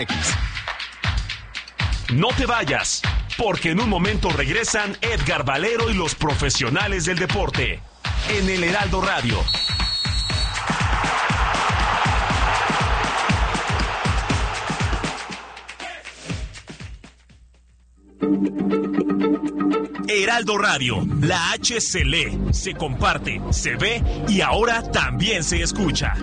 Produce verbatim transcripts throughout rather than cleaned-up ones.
No te vayas, porque en un momento regresan Edgar Valero y los profesionales del deporte en el Heraldo Radio. Heraldo Radio, la H se lee, se comparte, se ve y ahora también se escucha.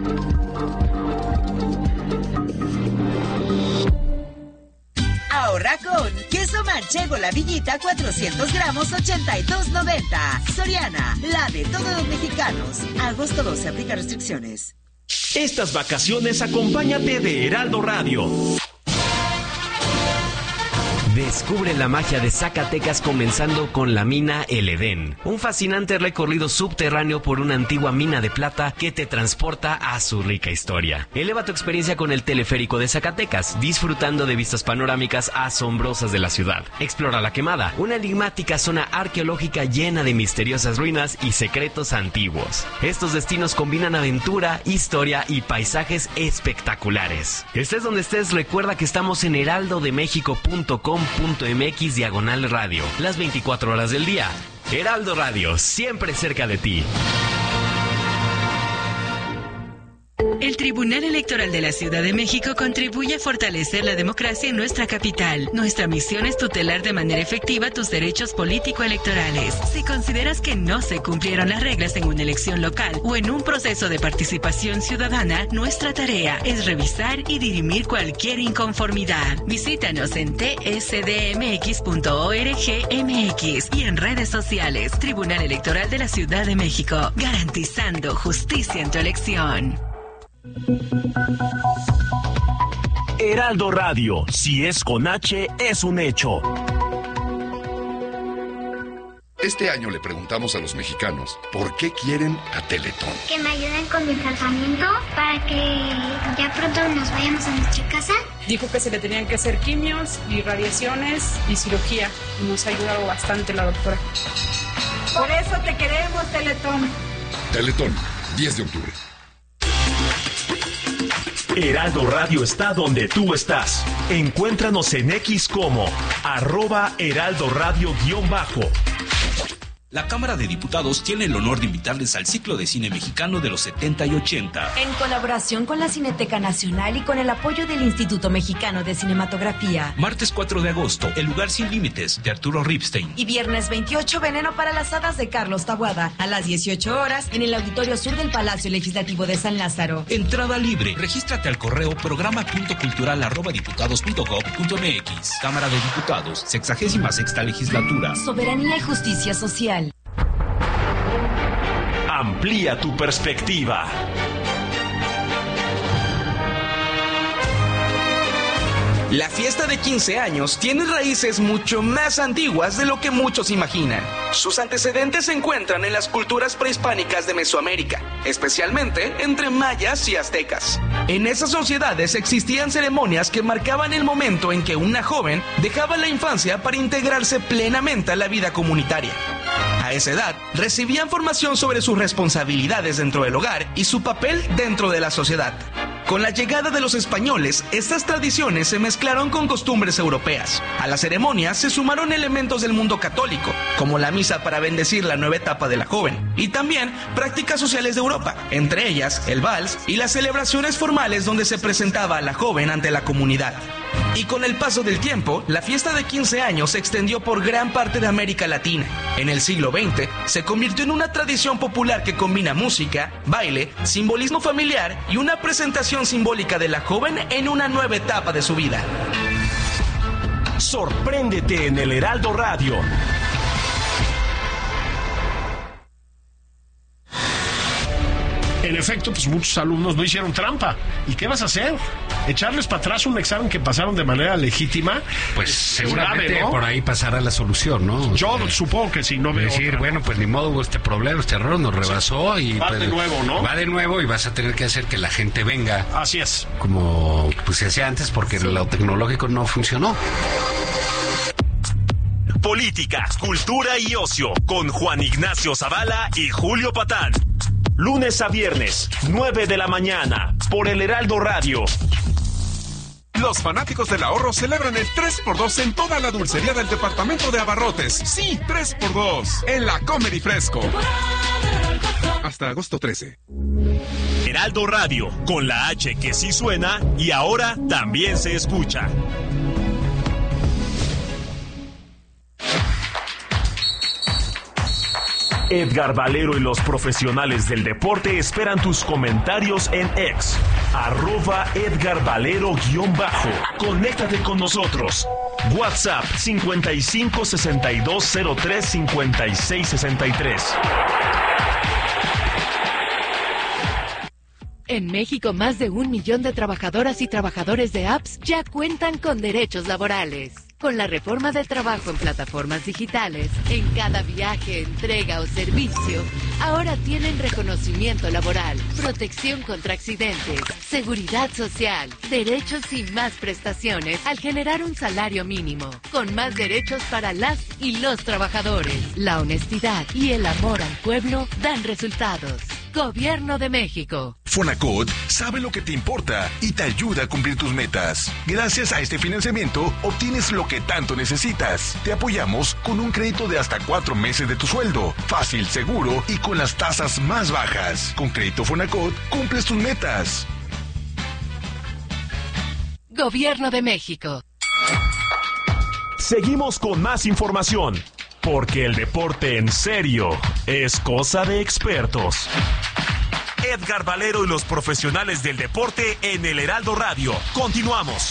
Ahorra con queso manchego La Villita cuatrocientos gramos ochenta y dos noventa. Soriana, la de todos los mexicanos. Agosto doce, aplica restricciones. Estas vacaciones acompáñate de Heraldo Radio. Descubre la magia de Zacatecas comenzando con la mina El Edén, un fascinante recorrido subterráneo por una antigua mina de plata que te transporta a su rica historia. Eleva tu experiencia con el teleférico de Zacatecas, disfrutando de vistas panorámicas asombrosas de la ciudad. Explora La Quemada, una enigmática zona arqueológica llena de misteriosas ruinas y secretos antiguos. Estos destinos combinan aventura, historia y paisajes espectaculares. Estés donde estés, recuerda que estamos en heraldo de méxico punto com punto m x diagonal radio, las veinticuatro horas del día. Heraldo Radio, siempre cerca de ti. El Tribunal Electoral de la Ciudad de México contribuye a fortalecer la democracia en nuestra capital. Nuestra misión es tutelar de manera efectiva tus derechos político-electorales. Si consideras que no se cumplieron las reglas en una elección local o en un proceso de participación ciudadana, nuestra tarea es revisar y dirimir cualquier inconformidad. Visítanos en t s d m x punto org m x y en redes sociales. Tribunal Electoral de la Ciudad de México, garantizando justicia en tu elección. Heraldo Radio, si es con H, es un hecho. Este año le preguntamos a los mexicanos por qué quieren a Teletón. Que me ayuden con mi tratamiento para que ya pronto nos vayamos a nuestra casa. Dijo que se le tenían que hacer quimios y radiaciones y cirugía. Y nos ha ayudado bastante la doctora. Por eso te queremos, Teletón. Teletón, diez de octubre. Heraldo Radio está donde tú estás. Encuéntranos en X como arroba Heraldo Radio guión bajo. La Cámara de Diputados tiene el honor de invitarles al ciclo de cine mexicano de los setenta y ochenta. En colaboración con la Cineteca Nacional y con el apoyo del Instituto Mexicano de Cinematografía. Martes cuatro de agosto, El lugar sin límites, de Arturo Ripstein. Y viernes veintiocho, Veneno para las hadas, de Carlos Taboada. A las dieciocho horas, en el Auditorio Sur del Palacio Legislativo de San Lázaro. Entrada libre. Regístrate al correo programa punto cultural arroba diputados punto gob punto m x. Cámara de Diputados, sexagésima sexta legislatura. Soberanía y justicia social. Amplía tu perspectiva. La fiesta de quince años tiene raíces mucho más antiguas de lo que muchos imaginan. Sus antecedentes se encuentran en las culturas prehispánicas de Mesoamérica, especialmente entre mayas y aztecas. En esas sociedades existían ceremonias que marcaban el momento en que una joven dejaba la infancia para integrarse plenamente a la vida comunitaria. A esa edad, recibían formación sobre sus responsabilidades dentro del hogar y su papel dentro de la sociedad. Con la llegada de los españoles, estas tradiciones se mezclaron con costumbres europeas. A la ceremonia se sumaron elementos del mundo católico, como la misa para bendecir la nueva etapa de la joven, y también prácticas sociales de Europa, entre ellas el vals y las celebraciones formales donde se presentaba a la joven ante la comunidad. Y con el paso del tiempo, la fiesta de quince años se extendió por gran parte de América Latina. En el siglo veinte, se convirtió en una tradición popular que combina música, baile, simbolismo familiar y una presentación simbólica de la joven en una nueva etapa de su vida. Sorpréndete en el Heraldo Radio. En efecto, pues muchos alumnos no hicieron trampa. ¿Y qué vas a hacer? ¿Echarles para atrás un examen que pasaron de manera legítima? Pues seguramente grave, ¿no? Por ahí pasará la solución, ¿no? Yo o sea, supongo que sí, no veo decir, otra. Bueno, pues ni modo, hubo este problema, este error nos rebasó sí. y... Va pues, de nuevo, ¿no? Va de nuevo y vas a tener que hacer que la gente venga. Así es. Como pues se hacía antes porque sí. Lo tecnológico no funcionó. Política, cultura y ocio con Juan Ignacio Zavala y Julio Patán. Lunes a viernes, nueve de la mañana, por el Heraldo Radio. Los fanáticos del ahorro celebran el tres por dos en toda la dulcería del departamento de abarrotes. Sí, tres por dos en la Comer y Fresco. Hasta agosto trece. Heraldo Radio, con la H que sí suena y ahora también se escucha. Edgar Valero y los profesionales del deporte esperan tus comentarios en X, arroba Edgar Valero guión bajo. Conéctate con nosotros. WhatsApp cincuenta y cinco sesenta y dos cero tres cincuenta y seis sesenta y tres. En México, más de un millón de trabajadoras y trabajadores de apps ya cuentan con derechos laborales. Con la reforma del trabajo en plataformas digitales, en cada viaje, entrega o servicio, ahora tienen reconocimiento laboral, protección contra accidentes, seguridad social, derechos y más prestaciones al generar un salario mínimo, con más derechos para las y los trabajadores. La honestidad y el amor al pueblo dan resultados. Gobierno de México. Fonacot sabe lo que te importa y te ayuda a cumplir tus metas. Gracias a este financiamiento, obtienes lo que tanto necesitas. Te apoyamos con un crédito de hasta cuatro meses de tu sueldo. Fácil, seguro y con las tasas más bajas. Con Crédito Fonacot, cumples tus metas. Gobierno de México. Seguimos con más información, porque el deporte en serio es cosa de expertos. Edgar Valero y los profesionales del deporte en el Heraldo Radio. Continuamos.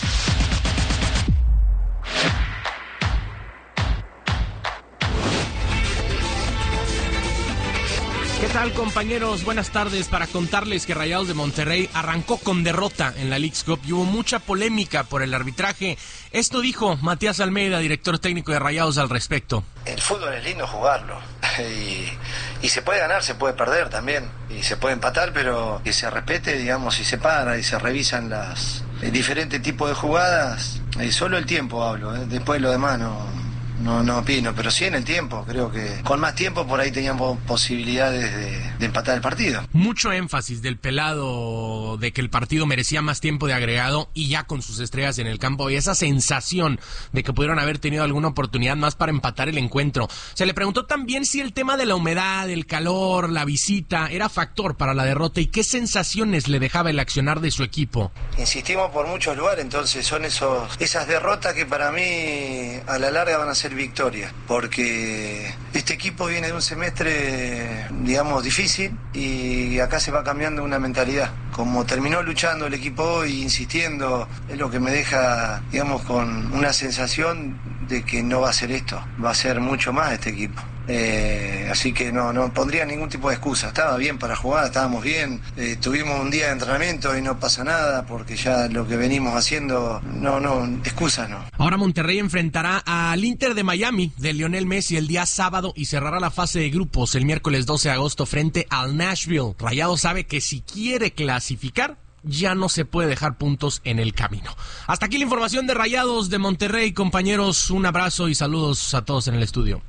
¿Qué tal, compañeros? Buenas tardes. Para contarles que Rayados de Monterrey arrancó con derrota en la Leagues Cup y hubo mucha polémica por el arbitraje. Esto dijo Matías Almeida, director técnico de Rayados, al respecto. El fútbol es lindo jugarlo y, y se puede ganar, se puede perder también y se puede empatar, pero que se respete, digamos, y se para y se revisan las eh, diferentes tipos de jugadas. Eh, solo el tiempo hablo, eh. Después lo demás no... No, no opino, pero sí en el tiempo. Creo que con más tiempo por ahí teníamos posibilidades de, de empatar el partido. Mucho énfasis del pelado de que el partido merecía más tiempo de agregado y ya con sus estrellas en el campo y esa sensación de que pudieron haber tenido alguna oportunidad más para empatar el encuentro. Se le preguntó también si el tema de la humedad, el calor, la visita era factor para la derrota y qué sensaciones le dejaba el accionar de su equipo. Insistimos por muchos lugares, entonces son esos esas derrotas que para mí a la larga van a ser victoria, porque este equipo viene de un semestre, digamos, difícil y acá se va cambiando una mentalidad. Como terminó luchando el equipo hoy, insistiendo, es lo que me deja, digamos, con una sensación de que no va a ser esto, va a ser mucho más este equipo. Eh, así que no, no pondría ningún tipo de excusa. Estaba bien para jugar, estábamos bien, eh, tuvimos un día de entrenamiento y no pasa nada porque ya lo que venimos haciendo, no, no, excusas no. Ahora Monterrey enfrentará al Inter de Miami de Lionel Messi el día sábado y cerrará la fase de grupos el miércoles doce de agosto frente al Nashville. Rayado sabe que si quiere clasificar ya no se puede dejar puntos en el camino. Hasta aquí la información de Rayados de Monterrey, compañeros. Un abrazo y saludos a todos en el estudio.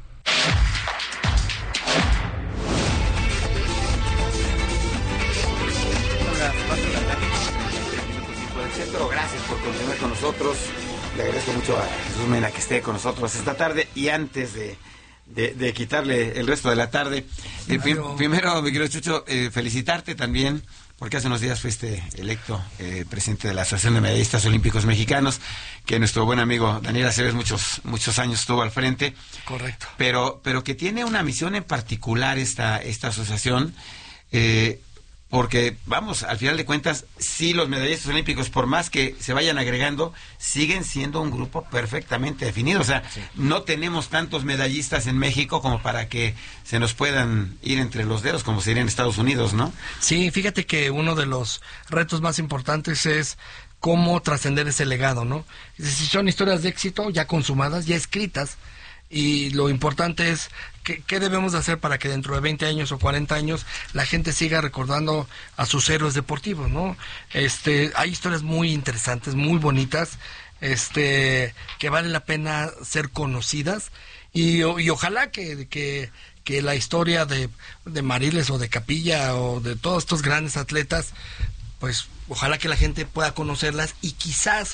Gracias por continuar con nosotros. Le agradezco mucho a Jesús Mena que esté con nosotros esta tarde. Y antes de, de, de quitarle el resto de la tarde, eh, prim, primero, mi querido Chucho, eh, felicitarte también, porque hace unos días fuiste electo eh, presidente de la Asociación de Medallistas Olímpicos Mexicanos, que nuestro buen amigo Daniel Aceves muchos muchos años estuvo al frente. Correcto. Pero pero que tiene una misión en particular esta esta asociación, eh, porque, vamos, al final de cuentas, sí, los medallistas olímpicos, por más que se vayan agregando, siguen siendo un grupo perfectamente definido. O sea, sí, no tenemos tantos medallistas en México como para que se nos puedan ir entre los dedos, como sería en Estados Unidos, ¿no? Sí, fíjate que uno de los retos más importantes es cómo trascender ese legado, ¿no? Es decir, son historias de éxito ya consumadas, ya escritas, y lo importante es que, qué debemos de hacer para que dentro de veinte años o cuarenta años la gente siga recordando a sus héroes deportivos, ¿no? Este, hay historias muy interesantes, muy bonitas, este, que vale la pena ser conocidas, y, y ojalá que, que, que la historia de, de Mariles o de Capilla o de todos estos grandes atletas, pues ojalá que la gente pueda conocerlas y quizás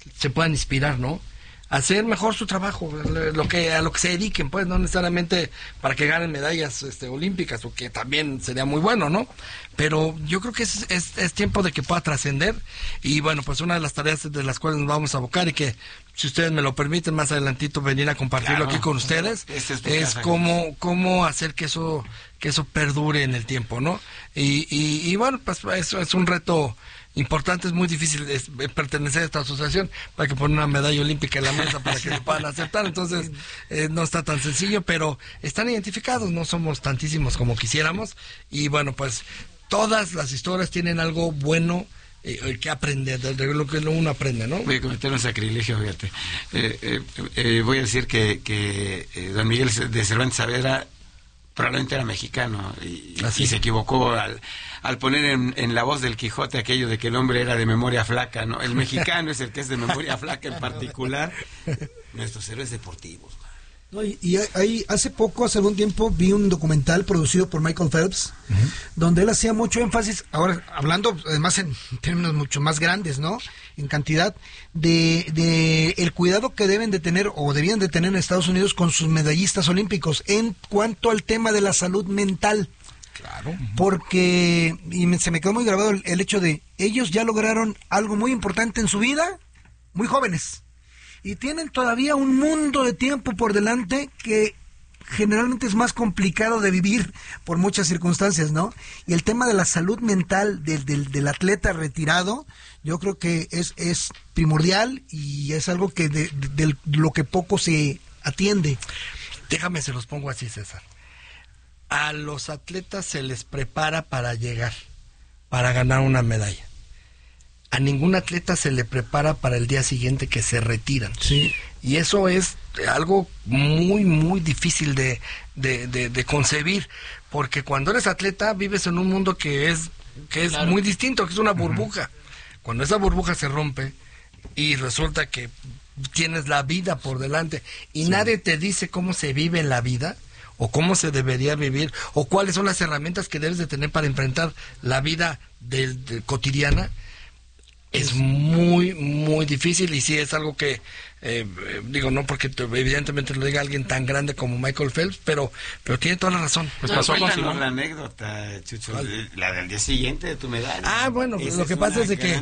se puedan inspirar, ¿no? Hacer mejor su trabajo, lo que a lo que se dediquen, pues, no necesariamente para que ganen medallas este, olímpicas, o que también sería muy bueno, ¿no? Pero yo creo que es, es, es tiempo de que pueda trascender, y bueno, pues una de las tareas de las cuales nos vamos a abocar, y que, si ustedes me lo permiten, más adelantito venir a compartirlo claro, aquí con ustedes, es, es cómo, cómo hacer que eso, que eso perdure en el tiempo, ¿no? Y, y, y bueno, pues eso es un reto importante, es muy difícil es, pertenecer a esta asociación para que pongan una medalla olímpica en la mesa para que se puedan aceptar, entonces eh, no está tan sencillo, pero están identificados, no somos tantísimos como quisiéramos, y bueno, pues todas las historias tienen algo bueno eh, que aprender, de lo que uno aprende, ¿no? Voy a cometer un sacrilegio, fíjate. Eh, eh, eh, voy a decir que, que eh, don Miguel de Cervantes Saavedra probablemente era mexicano y, y se equivocó al, al poner en, en la voz del Quijote aquello de que el hombre era de memoria flaca, ¿no? El mexicano es el que es de memoria flaca en particular. Nuestros héroes deportivos. No, y, y hay, hace poco, hace algún tiempo, vi un documental producido por Michael Phelps, uh-huh. donde él hacía mucho énfasis, ahora hablando además en términos mucho más grandes, ¿no? En cantidad, de, de el cuidado que deben de tener o debían de tener en Estados Unidos con sus medallistas olímpicos en cuanto al tema de la salud mental. Claro. Porque, y me, se me quedó muy grabado el, el hecho de, ellos ya lograron algo muy importante en su vida, muy jóvenes. Y tienen todavía un mundo de tiempo por delante que generalmente es más complicado de vivir por muchas circunstancias, ¿no? Y el tema de la salud mental del, del, del atleta retirado, yo creo que es, es primordial y es algo que de, de, de lo que poco se atiende. Déjame, se los pongo así, César. A los atletas se les prepara para llegar, para ganar una medalla. A ningún atleta se le prepara para el día siguiente que se retiran. Sí. Y eso es algo muy, muy difícil de, de, de, de concebir, porque cuando eres atleta vives en un mundo que es, que es claro. muy distinto, que es una burbuja. Uh-huh. Cuando esa burbuja se rompe y resulta que tienes la vida por delante y sí. nadie te dice cómo se vive la vida, o cómo se debería vivir, o cuáles son las herramientas que debes de tener para enfrentar la vida de, de, cotidiana, es muy, muy difícil. Y sí es algo que, eh, digo, no porque te, evidentemente lo diga alguien tan grande como Michael Phelps, pero pero tiene toda la razón. Pues no, pasó con la anécdota, Chucho, ¿cuál? La del día siguiente de tu medalla. Ah, bueno, esa lo que pasa es de que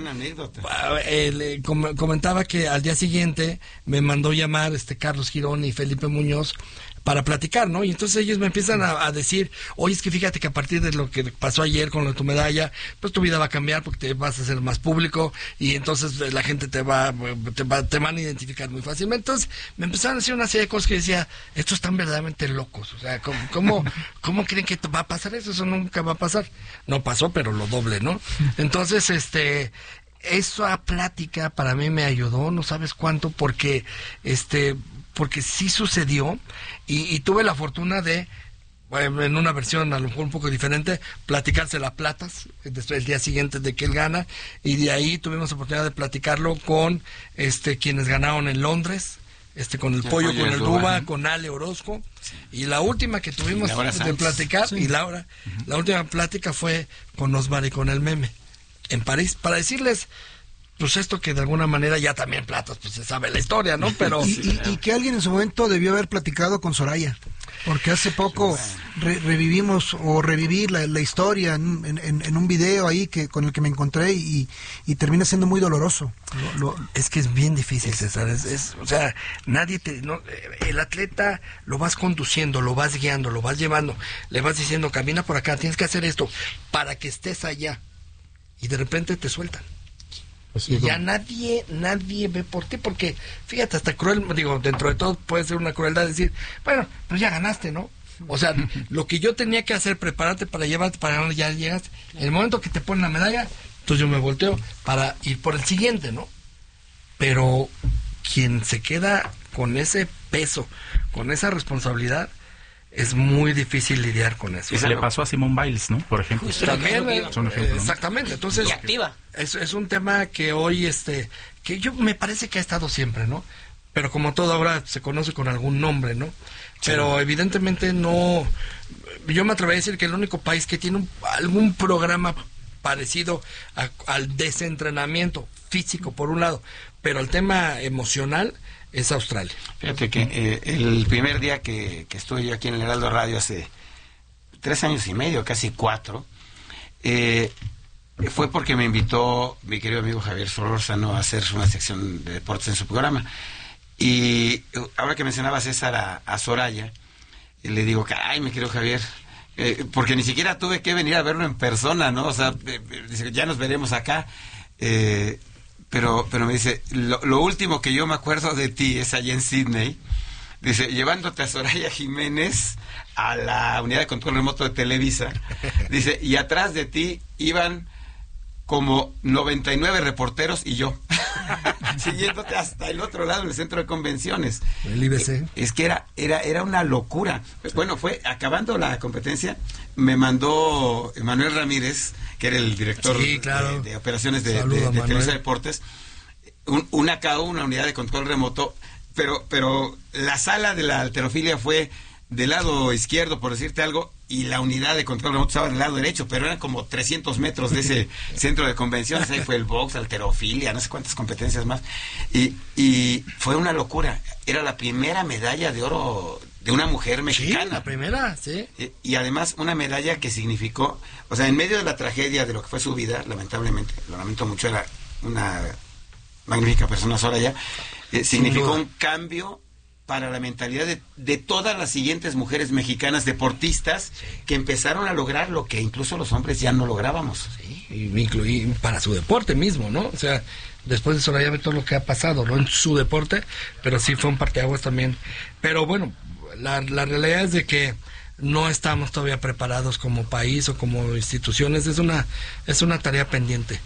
eh, le, com- comentaba que al día siguiente me mandó llamar este Carlos Girón y Felipe Muñoz para platicar, ¿no? Y entonces ellos me empiezan a, a decir, oye, es que fíjate que a partir de lo que pasó ayer con lo de tu medalla, pues tu vida va a cambiar porque te vas a hacer más público y entonces la gente te va, te va, te van a identificar muy fácilmente. Entonces me empezaron a decir una serie de cosas que decía, estos están verdaderamente locos, o sea, ¿cómo, cómo, cómo creen que va a pasar eso? Eso nunca va a pasar. No pasó, pero lo doble, ¿no? Entonces, este... esa plática para mí me ayudó, no sabes cuánto, porque este porque sí sucedió y, y tuve la fortuna de, bueno, en una versión a lo mejor un poco diferente, platicarse las platas el día siguiente de que él gana, y de ahí tuvimos la oportunidad de platicarlo con este quienes ganaron en Londres, este con el, el pollo, con el Duba, ¿no? Con Ale Orozco, sí. Y la última que tuvimos de platicar, sí. y Laura, uh-huh. La última plática fue con Osmar y con el Meme en París, para decirles pues esto que de alguna manera ya también Platas pues se sabe la historia, ¿no? Pero y, y, y que alguien en su momento debió haber platicado con Soraya, porque hace poco re, revivimos o reviví la, la historia en, en, en un video ahí que con el que me encontré y, y termina siendo muy doloroso. Lo, lo, es que es bien difícil, César, es, es, o sea, nadie te, no, el atleta lo vas conduciendo, lo vas guiando, lo vas llevando, le vas diciendo camina por acá, tienes que hacer esto para que estés allá, y de repente te sueltan. Y ya nadie, nadie ve por ti, porque fíjate, hasta cruel, digo, dentro de todo puede ser una crueldad decir, bueno, pues ya ganaste, ¿no? O sea, lo que yo tenía que hacer, prepararte para llevarte, para donde ya llegaste. En el momento que te ponen la medalla, entonces yo me volteo para ir por el siguiente, ¿no? Pero quien se queda con ese peso, con esa responsabilidad, es muy difícil lidiar con eso. Y se le pasó a Simone Biles, ¿no? Por ejemplo. También, eh, es un ejemplo, ¿no? Exactamente. Entonces, y activa. Es, es un tema que hoy, este, que yo me parece que ha estado siempre, ¿no? Pero como todo ahora se conoce con algún nombre, ¿no? Pero sí. Evidentemente no. Yo me atrevería a decir que el único país que tiene un, algún programa parecido a, al desentrenamiento físico, por un lado, pero el tema emocional es Australia. Fíjate que eh, el primer día que, que estuve yo aquí en el Heraldo Radio hace tres años y medio, casi cuatro, eh, fue porque me invitó mi querido amigo Javier Solórzano a hacer una sección de deportes en su programa. Y ahora que mencionaba César a, a Soraya, le digo, caray, mi querido Javier, eh, porque ni siquiera tuve que venir a verlo en persona, ¿no? O sea, eh, dice, ya nos veremos acá. Eh, pero, pero me dice, lo, lo último que yo me acuerdo de ti es allá en Sydney, dice, llevándote a Soraya Jiménez a la unidad de control remoto de Televisa, dice, y atrás de ti iban como noventa y nueve reporteros y yo, siguiéndote hasta el otro lado, en el centro de convenciones. El I B C. Es que era, era, era una locura. Bueno, fue, acabando la competencia, me mandó Manuel Ramírez, que era el director sí, claro. de, de operaciones de, Saludo, de, de Televisa Deportes, un, una K O, una unidad de control remoto, pero, pero la sala de la halterofilia fue del lado izquierdo, por decirte algo, y la unidad de control remoto estaba del lado derecho, pero eran como trescientos metros de ese centro de convenciones. Ahí fue el box, halterofilia, no sé cuántas competencias más, y, y fue una locura. Era la primera medalla de oro de una mujer mexicana. Sí, la primera, sí. Y, y además una medalla que significó, o sea, en medio de la tragedia de lo que fue su vida, lamentablemente, lo lamento mucho, era una magnífica persona, Soraya, eh, significó un cambio para la mentalidad de, de todas las siguientes mujeres mexicanas deportistas, sí, que empezaron a lograr lo que incluso los hombres ya no lográbamos. Sí, y incluí para su deporte mismo, ¿no? O sea, después de Soraya ve todo lo que ha pasado, ¿no? En su deporte, pero sí fue un parteaguas también. Pero bueno, la, la realidad es de que no estamos todavía preparados como país o como instituciones, es una, es una tarea pendiente.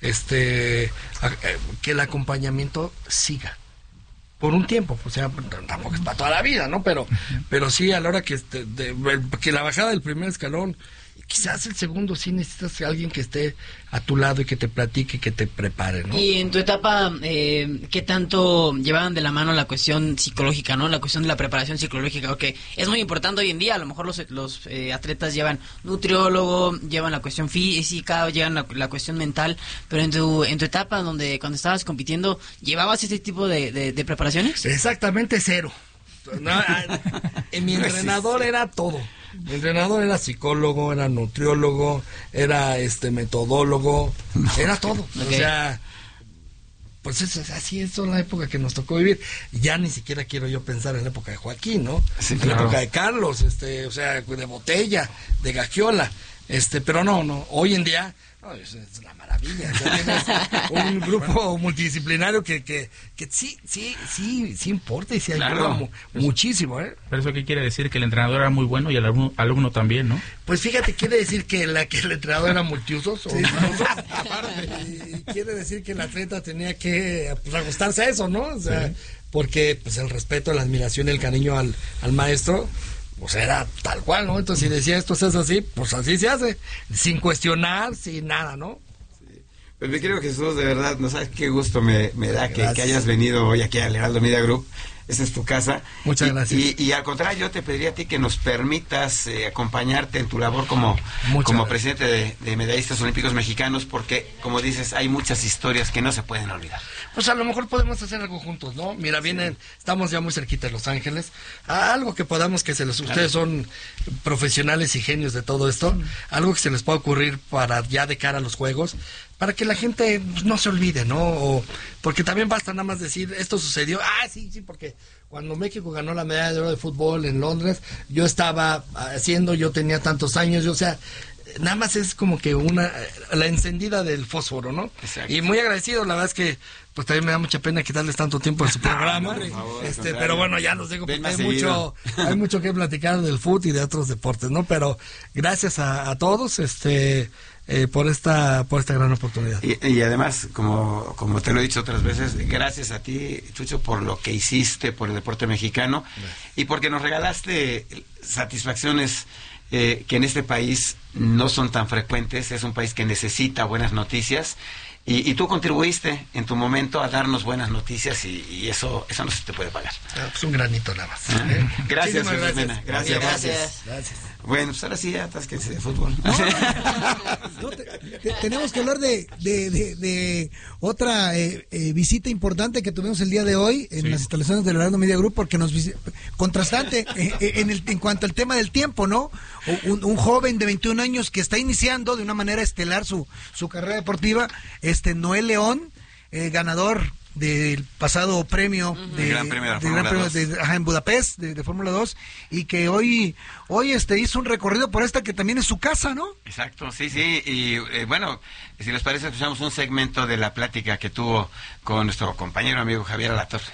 Este, a, que el acompañamiento siga por un tiempo, o sea, tampoco es para toda la vida, ¿no? Pero, pero sí, a la hora que, este, de, que la bajada del primer escalón, quizás el segundo sí necesitas a alguien que esté a tu lado y que te platique, que te prepare, ¿no? Y en tu etapa, eh, ¿qué tanto llevaban de la mano la cuestión psicológica, ¿no? La cuestión de la preparación psicológica, porque es muy importante hoy en día. A lo mejor los, los eh, atletas llevan nutriólogo, llevan la cuestión física, llevan la, la cuestión mental, pero en tu en tu etapa, donde cuando estabas compitiendo, ¿llevabas este tipo de, de, de preparaciones? Exactamente cero. No, en mi entrenador era todo. Mi entrenador era psicólogo, era nutriólogo, era este metodólogo, era todo. Okay. O sea, pues es, es así, es la época que nos tocó vivir. Ya ni siquiera quiero yo pensar en la época de Joaquín, ¿no? Sí, en claro. la época de Carlos, este, o sea, de Botella, de Gagiola, este, pero no, no, hoy en día no, es, es una maravilla. Un grupo multidisciplinario que, que, que sí, sí, sí, sí importa y sí ayuda claro. mu muchísimo, ¿eh? Pero eso qué quiere decir, que el entrenador era muy bueno y el alumno, alumno también, ¿no? Pues fíjate, quiere decir que, la, que el entrenador era multiusos, o sí. multiusos aparte, y quiere decir que el atleta tenía que pues, ajustarse a eso, ¿no? O sea, sí. porque pues el respeto, la admiración y el cariño al, al maestro, pues era tal cual, ¿no? Entonces, si decía esto se hace así, pues así se hace, sin cuestionar, sin nada, ¿no? Sí. Pues mi querido Jesús, de verdad, no sabes qué gusto me, me da que, que hayas venido hoy aquí al Heraldo Media Group. Esa es tu casa. Muchas y, gracias. Y, y al contrario, yo te pediría a ti que nos permitas eh, acompañarte en tu labor como, como presidente de, de medallistas olímpicos mexicanos, porque, como dices, hay muchas historias que no se pueden olvidar. Pues a lo mejor podemos hacer algo juntos, ¿no? Mira, vienen, sí. estamos ya muy cerquita de Los Ángeles, a algo que podamos que se les, claro. ustedes son profesionales y genios de todo esto, mm. algo que se les pueda ocurrir para ya de cara a los Juegos, para que la gente pues, no se olvide, ¿no? O, porque también basta nada más decir, esto sucedió, ah, sí, sí, porque cuando México ganó la medalla de oro de fútbol en Londres, yo estaba haciendo, yo tenía tantos años, yo, o sea, nada más es como que una, la encendida del fósforo, ¿no? Exacto. Y muy agradecido, la verdad es que, pues también me da mucha pena quitarles tanto tiempo de su programa, no, favor, este, pero bueno, ya los dejo porque hay mucho, hay mucho que platicar del fútbol y de otros deportes, ¿no? Pero gracias a, a todos, este... Eh, por esta por esta gran oportunidad. Y, y además, como, como te lo he dicho otras veces, gracias a ti, Chucho, por lo que hiciste por el deporte mexicano gracias. Y porque nos regalaste satisfacciones eh, que en este país no son tan frecuentes. Es un país que necesita buenas noticias Y, y tú contribuiste en tu momento a darnos buenas noticias y, y eso eso no se te puede pagar. Ah, pues un granito nada más. ¿Eh? Gracias, Jesús gracias. Mena. Gracias, gracias. Gracias. gracias. Bueno, pues ahora sí, ya atásquense de fútbol. No, no, te, te, tenemos que hablar de, de, de, de otra eh, eh, visita importante que tuvimos el día de hoy en sí. las instalaciones del Heraldo Media Group, porque nos contrastante eh, en, el, en cuanto al tema del tiempo, ¿no? Un, un joven de veintiún años que está iniciando de una manera estelar su, su carrera deportiva, este Noel León, eh, ganador del pasado premio uh-huh. de, Gran Premio de, de, Gran premio de ajá, en Budapest de, de Fórmula dos, y que hoy hoy este hizo un recorrido por esta que también es su casa, ¿no? Exacto, sí, sí, y eh, bueno, si les parece escuchamos un segmento de la plática que tuvo con nuestro compañero amigo Javier Alatorre.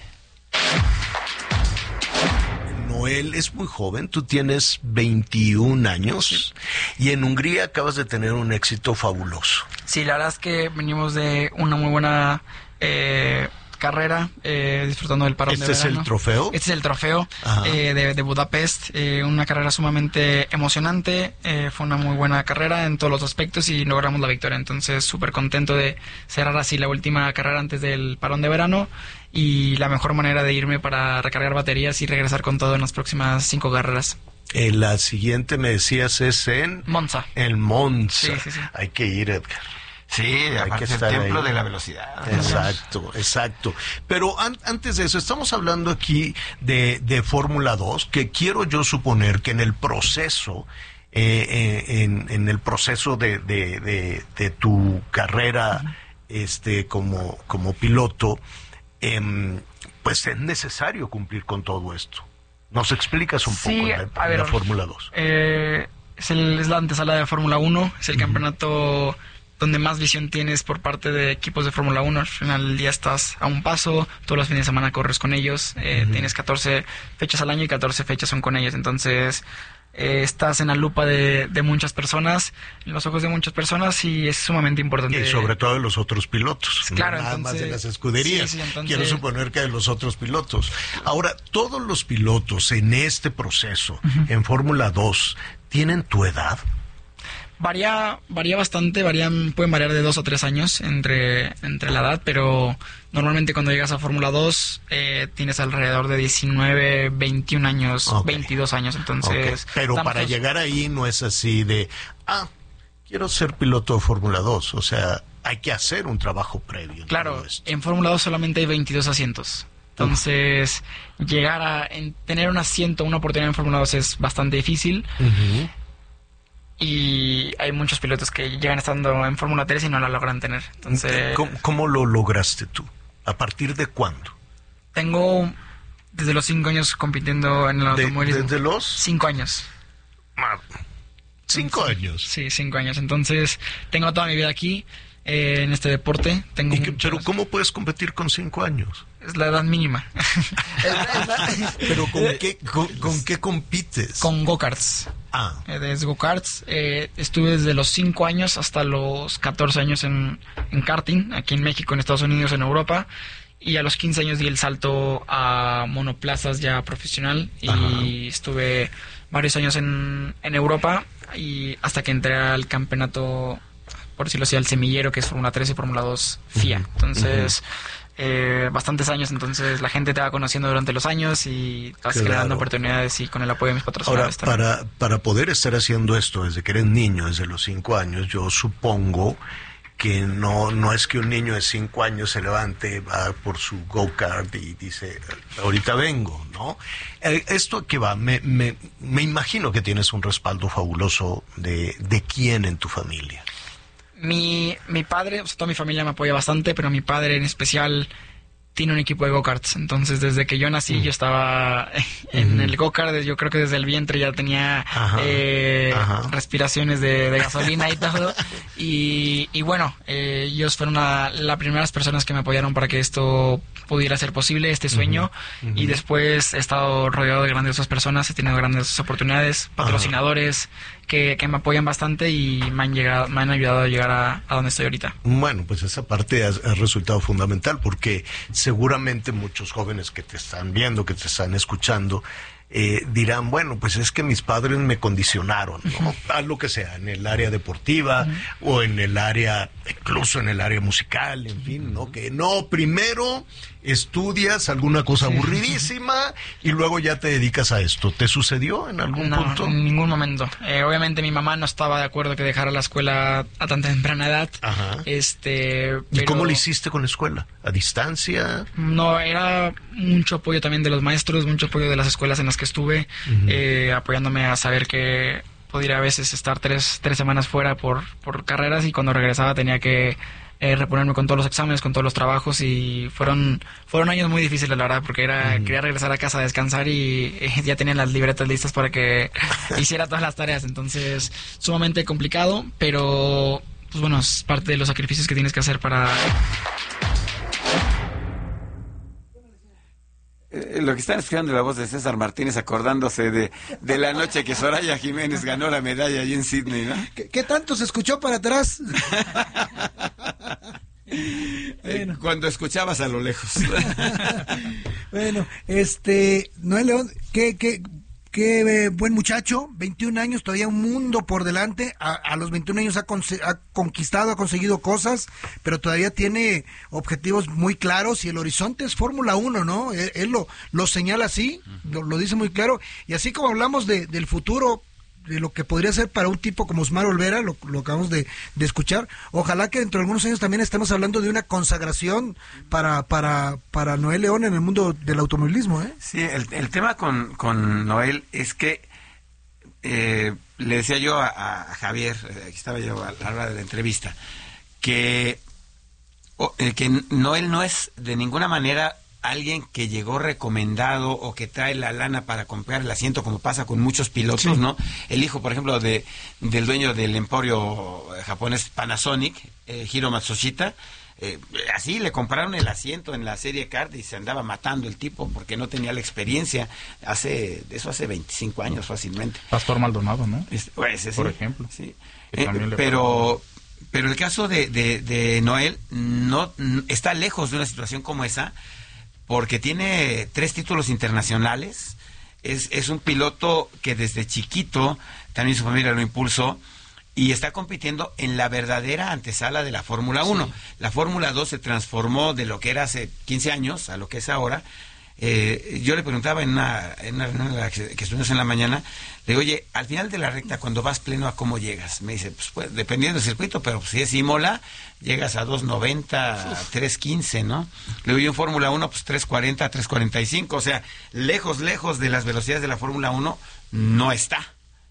Noel es muy joven, tú tienes veintiún años y en Hungría acabas de tener un éxito fabuloso. Sí, la verdad es que venimos de una muy buena eh, carrera, eh, disfrutando del parón de verano. ¿Este es el trofeo? Este es el trofeo eh, de, de Budapest, eh, una carrera sumamente emocionante, eh, fue una muy buena carrera en todos los aspectos y logramos la victoria, entonces súper contento de cerrar así la última carrera antes del parón de verano y la mejor manera de irme para recargar baterías y regresar con todo en las próximas cinco carreras. Eh, la siguiente me decías es en... Monza. En Monza. Sí, sí, sí. Hay que ir, Edgar. Sí, hay que estar el templo ahí. De la velocidad. Exacto, exacto. Pero an- antes de eso, estamos hablando aquí de, de Fórmula dos, que quiero yo suponer que en el proceso, eh, eh, en, en el proceso de, de, de, de tu carrera uh-huh. este, como, como piloto, eh, pues es necesario cumplir con todo esto. ¿Nos explicas un sí, poco de, a ver, la Fórmula dos? Eh, es, el, es la antesala de Fórmula uno, es el uh-huh. campeonato donde más visión tienes por parte de equipos de Fórmula uno. Al final del día estás a un paso, todos los fines de semana corres con ellos, eh, uh-huh. tienes catorce fechas al año y catorce fechas son con ellos, entonces eh, estás en la lupa de, de muchas personas, en los ojos de muchas personas y es sumamente importante. Y sobre todo de los otros pilotos, claro, no nada entonces, más de las escuderías, sí, sí, entonces, quiero suponer que de los otros pilotos. Ahora, todos los pilotos en este proceso, uh-huh. en Fórmula dos, ¿tienen tu edad? Varía, varía bastante, varían, pueden variar de dos o tres años entre, entre la edad, pero normalmente cuando llegas a Fórmula dos eh, tienes alrededor de diecinueve, veintiún años, okay. veintidós años, entonces... Okay. Pero para todos... llegar ahí no es así de, ah, quiero ser piloto de Fórmula dos, o sea, hay que hacer un trabajo previo. En claro, en Fórmula dos solamente hay veintidós asientos. Entonces, uh-huh. llegar a en, tener un asiento, una oportunidad en Fórmula dos es bastante difícil. Uh-huh. Y hay muchos pilotos que llegan estando en Fórmula tres y no la logran tener. Entonces, ¿Cómo, ¿Cómo lo lograste tú? ¿A partir de cuándo? Tengo desde los cinco años compitiendo en el automovilismo. ¿Desde los? Cinco años. Ah, ¿Cinco sí, años? Sí, cinco años. Entonces, tengo toda mi vida aquí, eh, en este deporte. Tengo ¿Y que, pero cómo puedes competir con cinco años? Es la edad mínima. ¿Pero con qué, con, con qué compites? Con go-karts. Ah. Eh, desde go-karts. Eh, estuve desde los cinco años hasta los catorce años en, en karting, aquí en México, en Estados Unidos, en Europa. Y a los quince años di el salto a monoplazas ya profesional. Y Ajá. estuve varios años en, en Europa. Y hasta que entré al campeonato, por decirlo así, al semillero, que es Fórmula tres y Fórmula dos F I A. Uh-huh. Entonces... Uh-huh. Eh, bastantes años, entonces la gente te va conociendo durante los años y vas claro. generando oportunidades y con el apoyo de mis patrocinadores. Ahora, para, para poder estar haciendo esto desde que eres niño, desde los cinco años, yo supongo que no, no es que un niño de cinco años se levante, va por su go-kart y dice, ahorita vengo, ¿no? Eh, ¿Esto qué va? Me, me, me imagino que tienes un respaldo fabuloso de, de quién en tu familia. Mi, mi padre, o sea, toda mi familia me apoya bastante, pero mi padre en especial tiene un equipo de go-karts. Entonces, desde que yo nací, mm. yo estaba en mm. el go-kart. Yo creo que desde el vientre ya tenía ajá, eh, ajá. respiraciones de, de gasolina y todo. Y, y bueno, eh, ellos fueron una, las primeras personas que me apoyaron para que esto pudiera ser posible, este sueño. Uh-huh. Uh-huh. Y después he estado rodeado de grandiosas personas, he tenido grandes oportunidades, patrocinadores que, que me apoyan bastante y me han llegado, me han ayudado a llegar a, a donde estoy ahorita. Bueno, pues esa parte ha, ha resultado fundamental porque seguramente muchos jóvenes que te están viendo, que te están escuchando, eh, dirán, bueno, pues es que mis padres me condicionaron, ¿no? A lo que sea, en el área deportiva uh-huh. o en el área, incluso en el área musical, en fin, ¿no? Que no, primero estudias alguna cosa aburridísima y luego ya te dedicas a esto. ¿Te sucedió en algún no, punto? En ningún momento. Eh, obviamente mi mamá no estaba de acuerdo que dejara la escuela a tan temprana edad. Ajá. Este, ¿Y pero... cómo le hiciste con la escuela? ¿A distancia? No, era mucho apoyo también de los maestros, mucho apoyo de las escuelas en las que estuve, uh-huh. eh, apoyándome a saber que podría a veces estar tres, tres semanas fuera por, por carreras y cuando regresaba tenía que eh, reponerme con todos los exámenes, con todos los trabajos y fueron fueron años muy difíciles, la verdad, porque era uh-huh. quería regresar a casa a descansar y eh, ya tenía las libretas listas para que hiciera todas las tareas, entonces sumamente complicado, pero pues bueno, es parte de los sacrificios que tienes que hacer para... Eh, lo que están escuchando la voz de César Martínez acordándose de, de la noche que Soraya Jiménez ganó la medalla allí en Sydney, ¿no? ¿Qué, qué tanto se escuchó para atrás? Bueno. Eh, cuando escuchabas a lo lejos. Bueno, este, Noel León, ¿qué, qué, qué eh, buen muchacho, veintiún años, todavía un mundo por delante, a, a los veintiún años ha, con, ha conquistado, ha conseguido cosas, pero todavía tiene objetivos muy claros y el horizonte es Fórmula uno, ¿no? Él, él lo, lo señala así, lo, lo dice muy claro, y así como hablamos de, del futuro, de lo que podría ser para un tipo como Osmar Olvera, lo, lo acabamos de, de escuchar, ojalá que dentro de algunos años también estemos hablando de una consagración para para para Noel León en el mundo del automovilismo, ¿eh? Sí, el, el tema con, con Noel es que eh, le decía yo a, a Javier, aquí estaba yo a la hora de la entrevista, que, oh, eh, que Noel no es de ninguna manera alguien que llegó recomendado o que trae la lana para comprar el asiento, como pasa con muchos pilotos, sí. ¿no? El hijo, por ejemplo, de del dueño del emporio japonés Panasonic, eh, Hiro Matsushita, eh, así le compraron el asiento en la serie Kart y se andaba matando el tipo porque no tenía la experiencia. Hace eso hace veinticinco años fácilmente. Pastor Maldonado, ¿no? Es, pues, sí, por ejemplo. Sí. Eh, pero pero el caso de, de, de Noel no está lejos de una situación como esa, porque tiene tres títulos internacionales, es, es un piloto que desde chiquito, también su familia lo impulsó, y está compitiendo en la verdadera antesala de la Fórmula uno. Sí. La Fórmula dos se transformó de lo que era hace quince años a lo que es ahora. Eh, yo le preguntaba en una, en una reunión que, que estuvimos en la mañana, le digo, oye, al final de la recta, cuando vas pleno, ¿a cómo llegas? Me dice, pues, pues dependiendo del circuito, pero pues, si es Imola, llegas a dos noventa, tres quince, ¿no? Le digo, yo en Fórmula uno, pues tres cuarenta, tres cuarenta y cinco, o sea, lejos, lejos de las velocidades de la Fórmula uno, no está.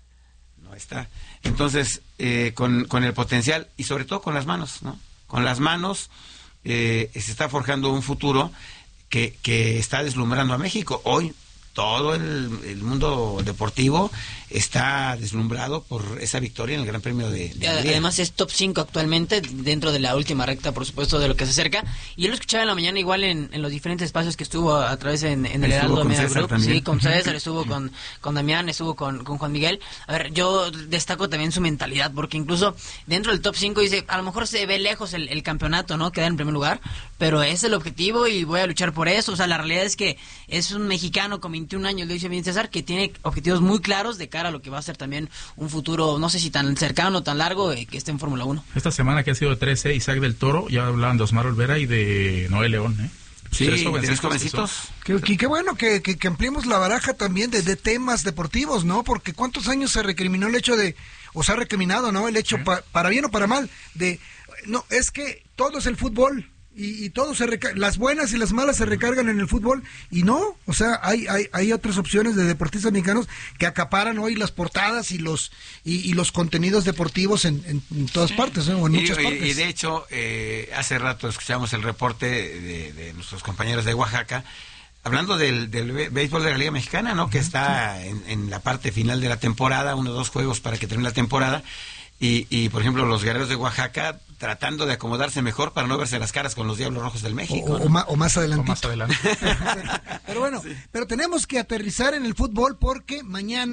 No está. Entonces, eh, con, con el potencial, y sobre todo con las manos, ¿no? Con las manos eh, se está forjando un futuro que, que está deslumbrando a México. Hoy todo el, el mundo deportivo está deslumbrado por esa victoria en el Gran Premio de, de Además es top cinco actualmente dentro de la última recta, por supuesto, de lo que se acerca. Y yo lo escuchaba en la mañana igual en, en los diferentes espacios que estuvo a, a través en, en el Heraldo Media Group. Sí, con César, estuvo con, con Damián, estuvo con, con Juan Miguel. A ver, yo destaco también su mentalidad, porque incluso dentro del top cinco dice, a lo mejor se ve lejos el, el campeonato, ¿no? Queda en primer lugar, pero es el objetivo y voy a luchar por eso. O sea, la realidad es que es un mexicano con veintiún años, lo dice bien César, que tiene objetivos muy claros de cara a lo que va a ser también un futuro, no sé si tan cercano o tan largo, eh, que esté en Fórmula uno. Esta semana que ha sido trece, Isaac del Toro, ya hablaban de Osmar Olvera y de Noel León, ¿eh? Sí, tres jovencitos. jovencitos. Que, que, que bueno que, que, que ampliemos la baraja también de, de temas deportivos, ¿no? Porque cuántos años se recriminó el hecho de, o se ha recriminado, ¿no? El hecho, ¿sí? pa, para bien o para mal, de, no, es que todo es el fútbol. Y, y todo se reca- las buenas y las malas se recargan en el fútbol y no, o sea, hay hay, hay otras opciones de deportistas mexicanos que acaparan hoy las portadas y los y, y los contenidos deportivos en, en, en todas partes, ¿no? O en y, muchas y, partes. Y de hecho, eh, hace rato escuchamos el reporte de, de nuestros compañeros de Oaxaca, hablando del, del béisbol de la Liga Mexicana, ¿no? Que está en, en la parte final de la temporada, uno o dos juegos para que termine la temporada. Y, y, por ejemplo, los Guerreros de Oaxaca tratando de acomodarse mejor para no verse las caras con los Diablos Rojos del México. O, ¿no? o, ma, o más adelante. más adelante. Pero bueno, sí. Pero tenemos que aterrizar en el fútbol porque mañana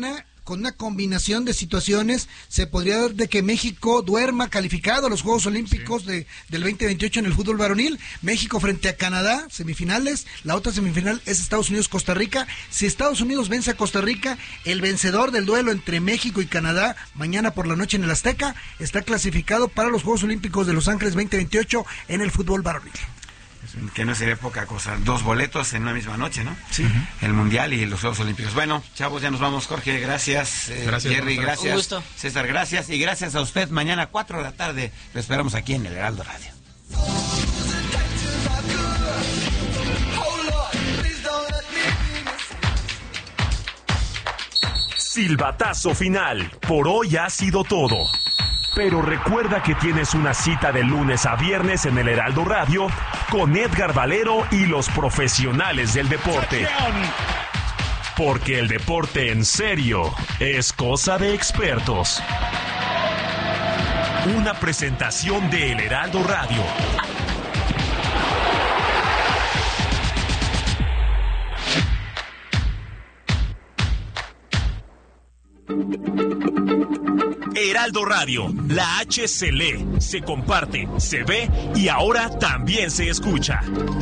con una combinación de situaciones, se podría dar de que México duerma calificado a los Juegos Olímpicos sí. de, del veinte veintiocho en el fútbol varonil. México frente a Canadá, semifinales. La otra semifinal es Estados Unidos-Costa Rica. Si Estados Unidos vence a Costa Rica, el vencedor del duelo entre México y Canadá mañana por la noche en el Azteca está clasificado para los Juegos Olímpicos de Los Ángeles veinte veintiocho en el fútbol varonil. Que no sería poca cosa, dos boletos en una misma noche, ¿no? Sí. El Mundial y los Juegos Olímpicos. Bueno, chavos, ya nos vamos. Jorge, gracias. Eh, gracias Jerry, gracias. Un gusto. César, gracias. Y gracias a usted. Mañana cuatro de la tarde lo esperamos aquí en el Heraldo Radio. Silbatazo final. Por hoy ha sido todo. Pero recuerda que tienes una cita de lunes a viernes en el Heraldo Radio con Edgar Valero y los profesionales del deporte. Porque el deporte en serio es cosa de expertos. Una presentación de El Heraldo Radio. Heraldo Radio, la H se lee, se comparte, se ve y ahora también se escucha.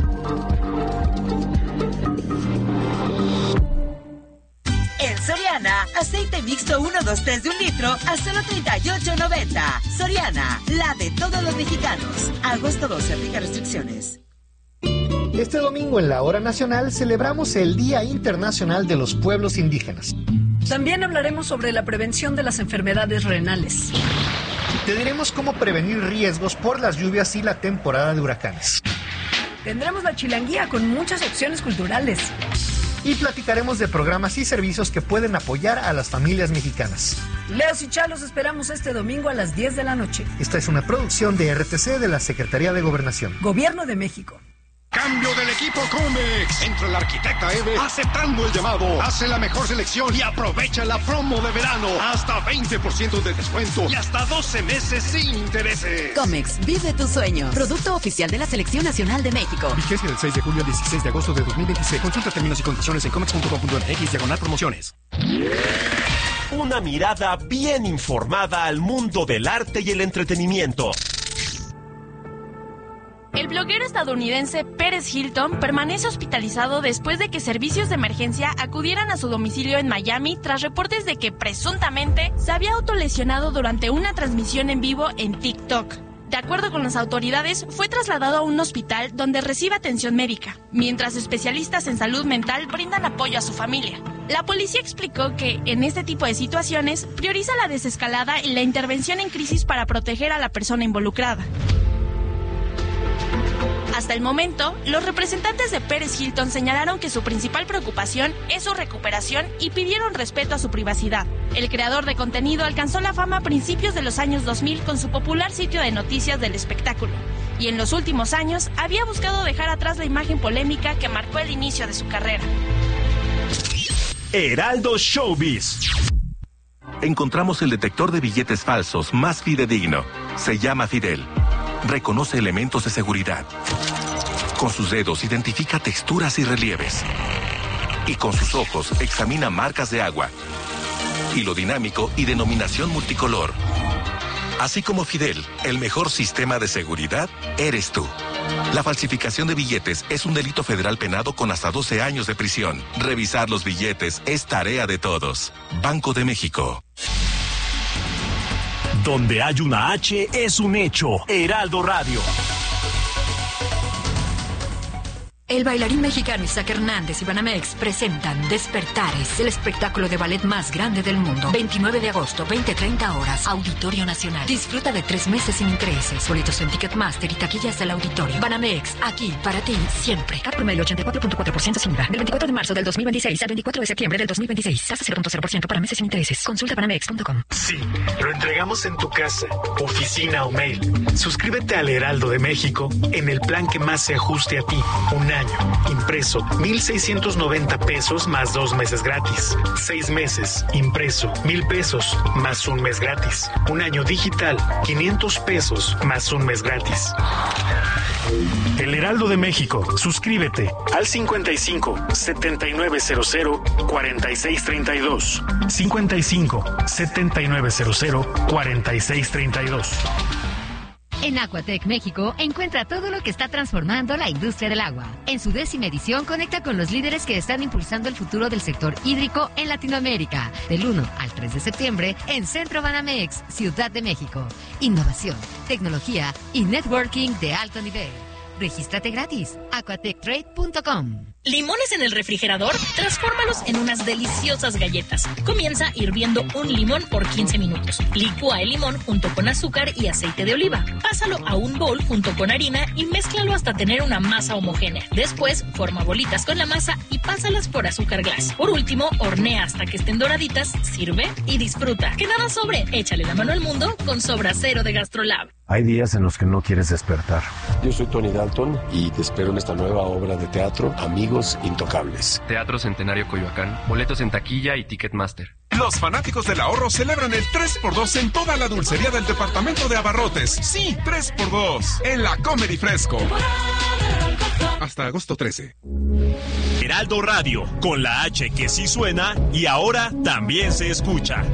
En Soriana, aceite mixto uno, dos, tres de un litro a solo treinta y ocho noventa. Soriana, la de todos los mexicanos. Agosto doce, aplica restricciones. Este domingo en la Hora Nacional celebramos el Día Internacional de los Pueblos Indígenas. También hablaremos sobre la prevención de las enfermedades renales. Te diremos cómo prevenir riesgos por las lluvias y la temporada de huracanes. Tendremos la chilanguía con muchas opciones culturales. Y platicaremos de programas y servicios que pueden apoyar a las familias mexicanas. Leos y Chalos esperamos este domingo a las diez de la noche. Esta es una producción de R T C de la Secretaría de Gobernación. Gobierno de México. Cambio del equipo Comex. Entra la arquitecta Eve aceptando el llamado. Hace la mejor selección y aprovecha la promo de verano. Hasta veinte por ciento de descuento y hasta doce meses sin intereses. Comex, vive tu sueño. Producto oficial de la Selección Nacional de México. Vigencia del seis de julio al dieciséis de agosto de dos mil veintiséis. Consulta términos y condiciones en comex punto com punto m x diagonal promociones. Una mirada bien informada al mundo del arte y el entretenimiento. El bloguero estadounidense Pérez Hilton permanece hospitalizado después de que servicios de emergencia acudieran a su domicilio en Miami tras reportes de que presuntamente se había autolesionado durante una transmisión en vivo en TikTok. De acuerdo con las autoridades, fue trasladado a un hospital donde recibe atención médica, mientras especialistas en salud mental brindan apoyo a su familia. La policía explicó que, en este tipo de situaciones, prioriza la desescalada y la intervención en crisis para proteger a la persona involucrada. Hasta el momento, los representantes de Pérez Hilton señalaron que su principal preocupación es su recuperación y pidieron respeto a su privacidad. El creador de contenido alcanzó la fama a principios de los años dos mil con su popular sitio de noticias del espectáculo, y en los últimos años había buscado dejar atrás la imagen polémica que marcó el inicio de su carrera. Heraldo Showbiz. Encontramos el detector de billetes falsos más fidedigno. Se llama Fidel. Reconoce elementos de seguridad. Con sus dedos identifica texturas y relieves. Y con sus ojos examina marcas de agua. Hilo dinámico y denominación multicolor. Así como Fidel, el mejor sistema de seguridad eres tú. La falsificación de billetes es un delito federal penado con hasta doce años de prisión. Revisar los billetes es tarea de todos. Banco de México. Donde hay una H es un hecho. Heraldo Radio. El bailarín mexicano Isaac Hernández y Banamex presentan Despertares, el espectáculo de ballet más grande del mundo. veintinueve de agosto, veinte treinta horas, Auditorio Nacional. Disfruta de tres meses sin intereses. Boletos en Ticketmaster y taquillas del auditorio. Banamex, aquí para ti, siempre. Cat promedio ochenta y cuatro punto cuatro por ciento sin I V A. Del veinticuatro de marzo del dos mil veintiséis al veinticuatro de septiembre del dos mil veintiséis. Tasa cero punto cero por ciento para meses sin intereses. Consulta banamex punto com. Sí, lo entregamos en tu casa, oficina o mail. Suscríbete al Heraldo de México en el plan que más se ajuste a ti. Un año año. Impreso, mil seiscientos noventa pesos más dos meses gratis. Seis meses. Impreso, mil pesos más un mes gratis. Un año digital, quinientos pesos más un mes gratis. El Heraldo de México. Suscríbete al cincuenta y cinco, setenta y nueve cero cero, cuarenta y seis treinta y dos. cincuenta y cinco, setenta y nueve cero cero, cuarenta y seis treinta y dos. En Aquatec México encuentra todo lo que está transformando la industria del agua. En su décima edición conecta con los líderes que están impulsando el futuro del sector hídrico en Latinoamérica. Del uno al tres de septiembre en Centro Banamex, Ciudad de México. Innovación, tecnología y networking de alto nivel. Regístrate gratis. aquatec trade punto com. ¿Limones en el refrigerador? Transfórmalos en unas deliciosas galletas. Comienza hirviendo un limón por quince minutos. Licúa el limón junto con azúcar y aceite de oliva. Pásalo a un bowl junto con harina y mézclalo hasta tener una masa homogénea. Después, forma bolitas con la masa y pásalas por azúcar glass. Por último, hornea hasta que estén doraditas, sirve y disfruta. Que nada sobre, échale la mano al mundo con Sobra Cero de GastroLab. Hay días en los que no quieres despertar. Yo soy Tony Dalton y te espero en esta nueva obra de teatro, Amigos Intocables. Teatro Centenario Coyoacán. Boletos en taquilla y Ticketmaster. Los fanáticos del ahorro celebran el tres por dos en toda la dulcería del departamento de abarrotes. Sí, tres por dos en la Comedy Fresco. Hasta agosto trece. Heraldo Radio, con la H que sí suena y ahora también se escucha.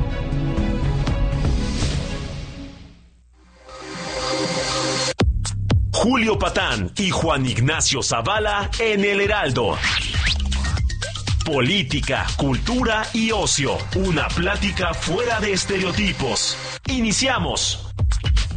Julio Patán y Juan Ignacio Zavala en El Heraldo. Política, cultura y ocio. Una plática fuera de estereotipos. Iniciamos.